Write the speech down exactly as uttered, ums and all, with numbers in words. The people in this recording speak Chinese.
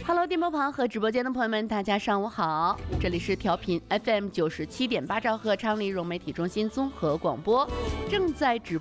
Hello， 电波旁和直播间的朋友们，大家上午好，这里是调频 F M 九十七点八兆赫昌黎融媒体中心综合广播，正在直